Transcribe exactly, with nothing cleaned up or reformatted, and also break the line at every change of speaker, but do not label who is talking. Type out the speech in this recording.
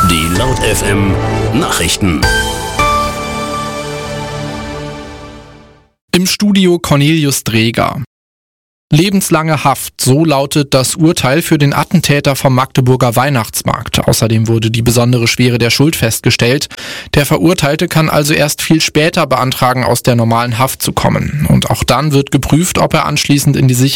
Die Laut F M Nachrichten.
Im Studio Cornelius Dreger. Lebenslange Haft, so lautet das Urteil für den Attentäter vom Magdeburger Weihnachtsmarkt. Außerdem wurde die besondere Schwere der Schuld festgestellt. Der Verurteilte kann also erst viel später beantragen, aus der normalen Haft zu kommen. Und auch dann wird geprüft, ob er anschließend in die Sicherheit